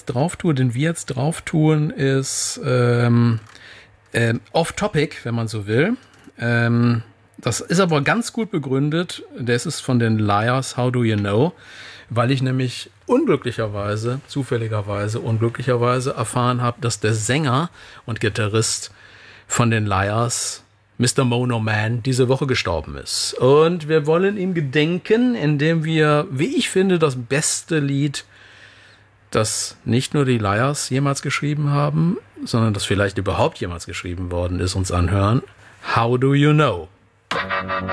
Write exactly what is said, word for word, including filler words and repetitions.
jetzt drauf tue, den wir jetzt drauf tun, ist ähm, ähm, off-topic, wenn man so will. Ähm, das ist aber ganz gut begründet. Das ist von den Liars, How Do You Know? Weil ich nämlich unglücklicherweise, zufälligerweise, unglücklicherweise erfahren habe, dass der Sänger und Gitarrist von den Liars, Mister Mono Man, diese Woche gestorben ist. Und wir wollen ihm gedenken, indem wir, wie ich finde, das beste Lied, das nicht nur die Liars jemals geschrieben haben, sondern das vielleicht überhaupt jemals geschrieben worden ist, uns anhören. How Do You Know?